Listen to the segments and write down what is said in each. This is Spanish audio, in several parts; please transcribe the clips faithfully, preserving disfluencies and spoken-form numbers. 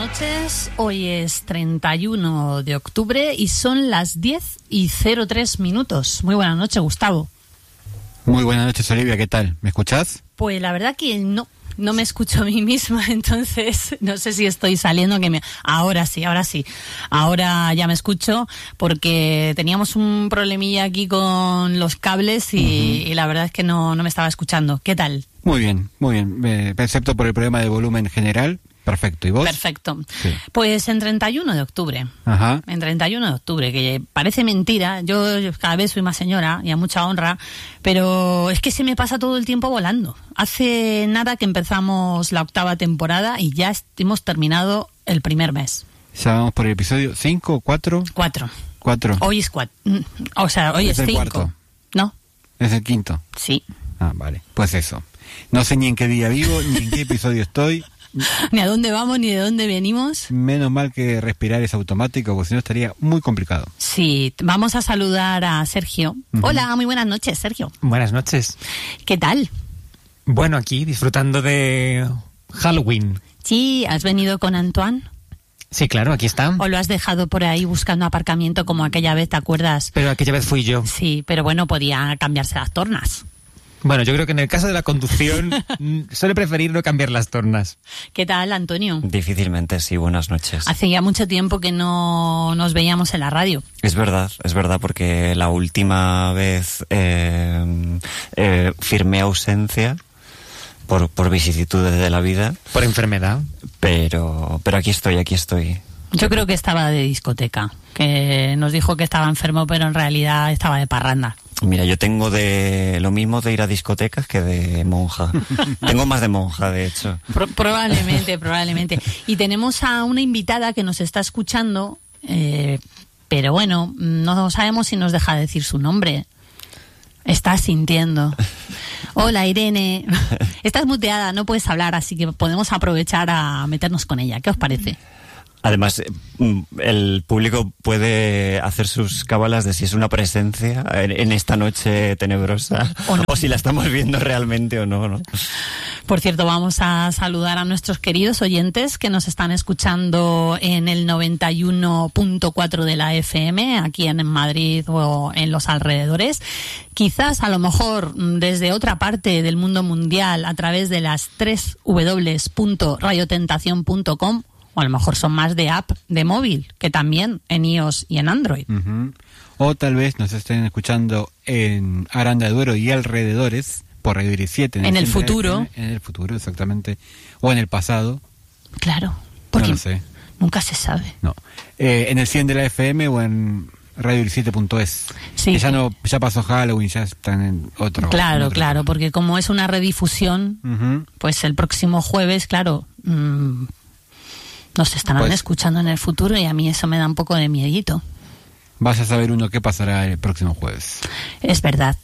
noches, hoy es treinta y uno de octubre y son las diez y cero tres minutos. Muy buenas noches, Gustavo. Muy buenas noches, Olivia, ¿qué tal? ¿Me escuchás? Pues la verdad que no, no me escucho a mí misma, entonces no sé si estoy saliendo, que me... Ahora sí, ahora sí, ahora ya me escucho porque teníamos un problemilla aquí con los cables y, uh-huh. y la verdad es que no, no me estaba escuchando. ¿Qué tal? Muy bien, muy bien, eh, excepto por el problema de volumen general. Perfecto, ¿y vos? Perfecto. Sí. Pues en treinta y uno de octubre. Ajá. En treinta y uno de octubre, que parece mentira, yo, yo cada vez soy más señora y a mucha honra, pero es que se me pasa todo el tiempo volando. Hace nada que empezamos la octava temporada y ya hemos terminado el primer mes. ¿Ya vamos por el episodio cinco, cuatro? Cuatro. Cuatro. Hoy es cuatro. O sea, hoy es, es el cinco. Cuarto. ¿No? Es el quinto. Sí. Ah, vale. Pues eso. No sé ni en qué día vivo, ni en qué episodio estoy. Ni a dónde vamos, ni de dónde venimos. Menos mal que respirar es automático, porque si no estaría muy complicado. Sí, vamos a saludar a Sergio. Uh-huh. Hola, muy buenas noches, Sergio. Buenas noches. ¿Qué tal? Bueno, aquí disfrutando de Halloween. Sí, ¿has venido con Antoine? Sí, claro, aquí está. ¿O lo has dejado por ahí buscando aparcamiento como aquella vez, te acuerdas? Pero aquella vez fui yo. Sí, pero bueno, podía cambiarse las tornas. Bueno, yo creo que en el caso de la conducción suele preferir no cambiar las tornas. ¿Qué tal, Antonio? Difícilmente, sí, buenas noches. Hace ya mucho tiempo que no nos veíamos en la radio. Es verdad, es verdad, porque la última vez eh, eh, firmé ausencia por, por vicisitudes de la vida. Por enfermedad. Pero, pero aquí estoy, aquí estoy. Yo creo que estaba de discoteca, que nos dijo que estaba enfermo, pero en realidad estaba de parranda. Mira, yo tengo de lo mismo de ir a discotecas que de monja. Tengo más de monja, de hecho. Pro- probablemente, probablemente. Y tenemos a una invitada que nos está escuchando, eh, pero bueno, no sabemos si nos deja decir su nombre. Estás sintiendo. Hola, Irene. Estás muteada, no puedes hablar, así que podemos aprovechar a meternos con ella. ¿Qué os parece? Además, el público puede hacer sus cábalas de si es una presencia en esta noche tenebrosa o, no. o si la estamos viendo realmente o no, ¿no? Por cierto, vamos a saludar a nuestros queridos oyentes que nos están escuchando en el noventa y uno punto cuatro de la F M, aquí en Madrid o en los alrededores. Quizás, a lo mejor, desde otra parte del mundo mundial, a través de las tres w punto radio tentación punto com, o a lo mejor son más de app de móvil, que también en iOS y en Android. Uh-huh. O tal vez nos estén escuchando en Aranda de Duero y alrededores, por Radio diecisiete. En, en el, el futuro. En, en el futuro, exactamente. O en el pasado. Claro, porque no lo sé. Nunca se sabe. No. Eh, en el cien de la F M o en radio diecisiete punto es. Sí. Que ya, no, ya pasó Halloween, ya están en otro. Claro, en otro claro, tema. porque como es una redifusión, uh-huh. pues el próximo jueves, claro... Mmm, nos estarán pues, escuchando en el futuro y a mí eso me da un poco de miedito. Vas a saber uno qué pasará el próximo jueves. Es verdad.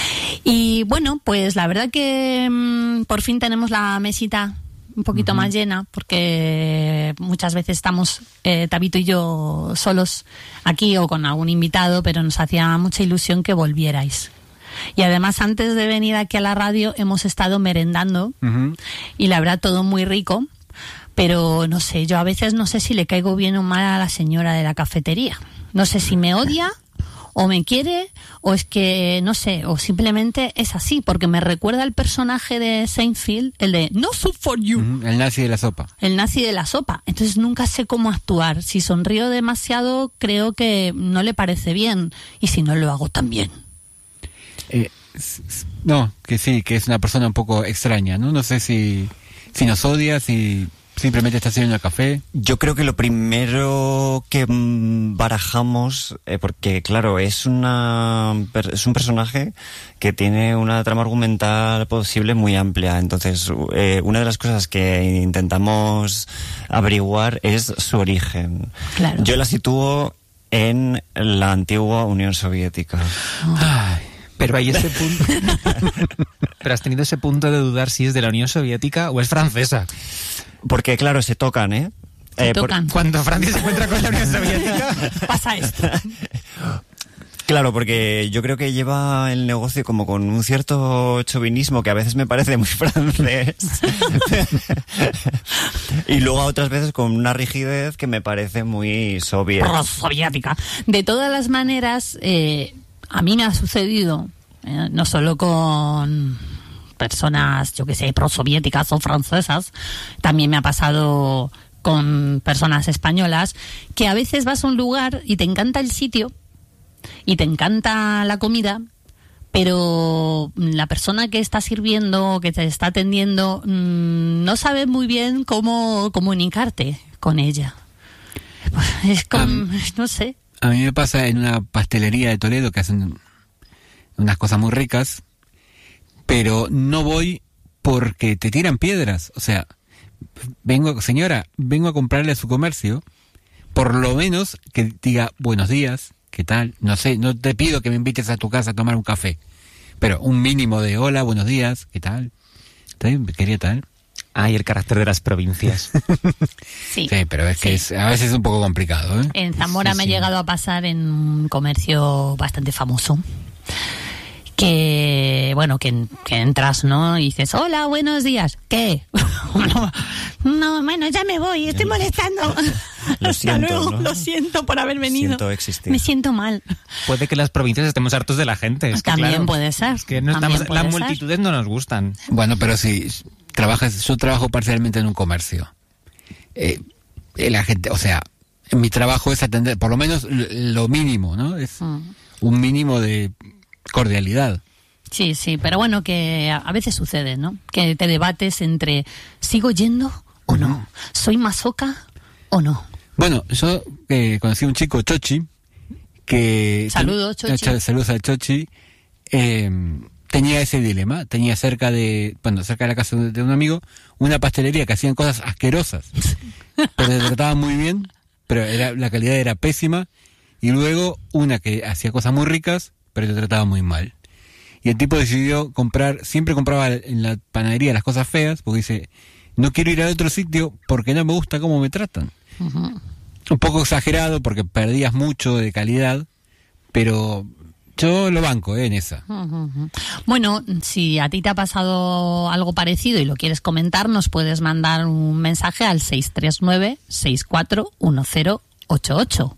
Y bueno, pues la verdad que mmm, por fin tenemos la mesita un poquito uh-huh. más llena, porque muchas veces estamos, eh, Tabito y yo, solos aquí o con algún invitado, pero nos hacía mucha ilusión que volvierais. Y además, antes de venir aquí a la radio, hemos estado merendando uh-huh. y la verdad todo muy rico. Pero no sé, yo a veces no sé si le caigo bien o mal a la señora de la cafetería. No sé si me odia o me quiere o es que, no sé, o simplemente es así, porque me recuerda al personaje de Seinfeld, el de No Soup for You. Uh-huh, el nazi de la sopa. El nazi de la sopa. Entonces nunca sé cómo actuar. Si sonrío demasiado, creo que no le parece bien. Y si no, lo hago también. Eh, no, que sí, que es una persona un poco extraña, ¿no? No sé si, si nos odia, si... simplemente está haciendo el café. Yo creo que lo primero que barajamos, eh, porque claro, es una es un personaje que tiene una trama argumental posible muy amplia. Entonces, eh, una de las cosas que intentamos averiguar es su origen. Claro. Yo la sitúo en la antigua Unión Soviética. Oh. Ay. Pero hay ese punto. Pero has tenido ese punto de dudar si es de la Unión Soviética o es francesa. Porque, claro, se tocan, ¿eh? Se eh tocan. Por... Cuando Francia se encuentra con la Unión Soviética, pasa esto. Claro, porque yo creo que lleva el negocio como con un cierto chauvinismo que a veces me parece muy francés. Y luego a otras veces con una rigidez que me parece muy soviética. Pro-soviética. De todas las maneras, eh, a mí me ha sucedido, eh, no solo con personas, yo que sé, pro-soviéticas o francesas, también me ha pasado con personas españolas, que a veces vas a un lugar y te encanta el sitio y te encanta la comida, pero la persona que está sirviendo, que te está atendiendo, mmm, no sabe muy bien cómo comunicarte con ella. Es como, um, no sé. A mí me pasa en una pastelería de Toledo que hacen unas cosas muy ricas, pero no voy porque te tiran piedras. O sea, vengo, señora, vengo a comprarle a su comercio, por lo menos que diga buenos días, ¿qué tal? No sé, no te pido que me invites a tu casa a tomar un café, pero un mínimo de hola, buenos días, ¿qué tal? Quería tal. Ay, el carácter de las provincias. Sí, sí, pero es que sí. es, a veces es un poco complicado, ¿eh? En Zamora sí, me sí. ha llegado a pasar en un comercio bastante famoso, que, bueno, que, que entras, ¿no? Y dices, hola, buenos días. ¿Qué? no, no, bueno, ya me voy, estoy molestando. Lo Hasta siento, luego, ¿no? lo siento por haber venido. Siento existir. Me siento mal. Puede que las provincias estemos hartos de la gente. Es que, También claro, puede ser. Es que no También estamos, puede las ser. multitudes no nos gustan. Bueno, pero si trabajas, yo trabajo parcialmente en un comercio. Eh, eh, la gente, o sea, mi trabajo es atender, por lo menos lo mínimo, ¿no? Es Mm. un mínimo de cordialidad. Sí, sí, pero bueno, que a, a veces sucede, ¿no? Que te debates entre, ¿sigo yendo o no? ¿Soy masoca o no? Bueno, yo eh, conocí a un chico, Chochi, que... Saludos, Chochi. Ch- Saludos al Chochi. Eh, tenía ese dilema. Tenía cerca de, bueno, cerca de la casa de un amigo, una pastelería que hacían cosas asquerosas, pero te trataban muy bien, pero era, la calidad era pésima. Y luego una que hacía cosas muy ricas, pero te trataba muy mal. Y el tipo decidió comprar, siempre compraba en la panadería las cosas feas, porque dice, no quiero ir a otro sitio porque no me gusta cómo me tratan. Uh-huh. Un poco exagerado porque perdías mucho de calidad, pero yo lo banco, ¿eh? En esa. Uh-huh. Bueno, si a ti te ha pasado algo parecido y lo quieres comentar, nos puedes mandar un mensaje al seis tres nueve, seis cuatro uno cero ocho ocho.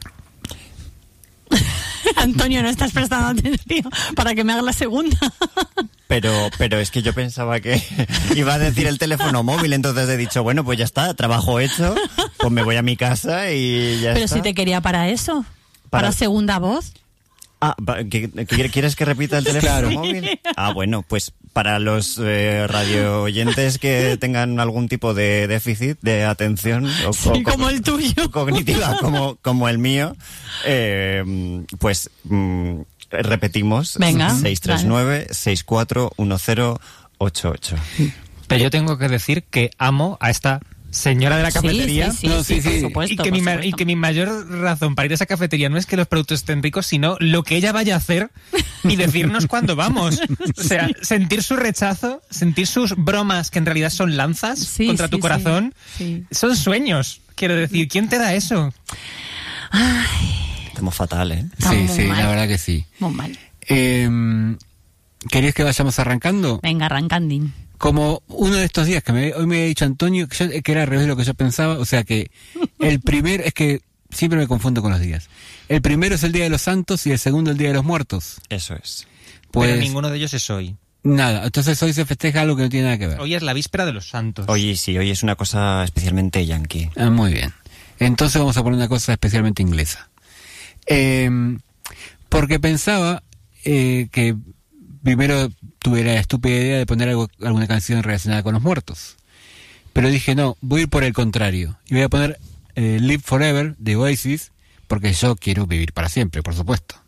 Antonio, no estás prestando atención para que me hagas la segunda. Pero, pero es que yo pensaba que iba a decir el teléfono móvil, entonces he dicho, bueno, pues ya está, trabajo hecho, pues me voy a mi casa y ya Pero está. si te quería para eso, para, Para- segunda voz. Ah, va- ¿qué- qué- ¿quieres que repita el teléfono Claro. móvil? Ah, bueno, pues para los eh, radio oyentes que tengan algún tipo de déficit de atención o, Sí, o- como el tuyo. cognitiva como, como el mío, eh, pues mm, repetimos Venga, seis tres nueve, seis cuatro uno cero ocho ocho. Pero yo tengo que decir que amo a esta señora de la cafetería. Sí, sí, sí, No, sí, sí, por sí. supuesto, y, que por mi, ma- y supuesto. que mi mayor razón para ir a esa cafetería no es que los productos estén ricos, sino lo que ella vaya a hacer y decirnos cuándo vamos. O sea, sentir su rechazo, sentir sus bromas que en realidad son lanzas Sí, contra sí, tu corazón, sí, sí. son sueños. Quiero decir, ¿quién te da eso? Estamos fatal, ¿eh? Está Sí, muy sí, mal. la verdad que sí. Muy mal. Eh, ¿Querías que vayamos arrancando? Venga, arrancandín. Como uno de estos días que me, hoy me ha dicho Antonio, que, yo- que era al revés de lo que yo pensaba, o sea que el primer, es que siempre me confundo con los días. El primero es el Día de los Santos y el segundo el Día de los Muertos. Eso es. Pues Pero ninguno de ellos es hoy. nada, entonces hoy se festeja algo que no tiene nada que ver. Hoy es la víspera de los santos. Oye, sí, hoy es una cosa especialmente yankee. Ah, muy bien. Entonces vamos a poner una cosa especialmente inglesa. Eh, porque pensaba eh, que primero tuve la estúpida idea de poner algo, alguna canción relacionada con los muertos. Pero dije, no, voy a ir por el contrario. Y voy a poner eh, Live Forever de Oasis, porque yo quiero vivir para siempre, por supuesto.